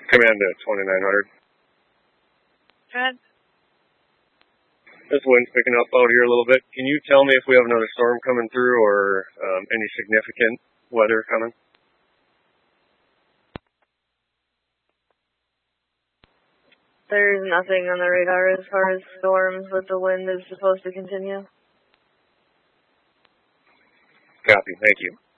Command to 2900. Good. This wind's picking up out here a little bit. Can you tell me if we have another storm coming through or any significant weather coming? There's nothing on the radar as far as storms, but the wind is supposed to continue. Copy. Thank you.